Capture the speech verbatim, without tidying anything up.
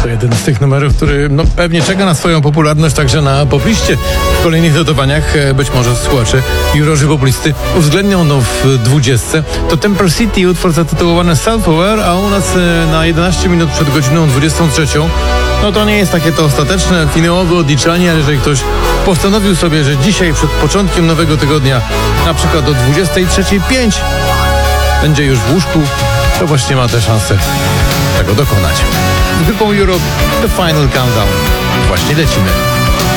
To jeden z tych numerów, który no, pewnie czeka na swoją popularność także na popliście. W kolejnych notowaniach być może słuchacze jurorzy poplisty uwzględnią no w dwudziestce. To Temple City, utwór zatytułowany Self-Aware, a u nas na jedenaście minut przed godziną dwudziestą trzecią. No to nie jest takie to ostateczne finałowe odliczanie, ale jeżeli ktoś postanowił sobie, że dzisiaj przed początkiem nowego tygodnia, na przykład do dwudziestej trzeciej pięć będzie już w łóżku, to właśnie ma tę szansę tego dokonać. Z grupą Europe The Final Countdown. Właśnie lecimy.